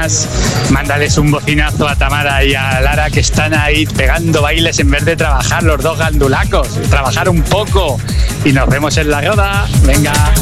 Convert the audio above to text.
más. Mándales un bocinazo a Tamara y a Lara, que están ahí pegando bailes en vez de trabajar, los dos gandulacos. Trabajar un poco y nos vemos en la roda. Venga.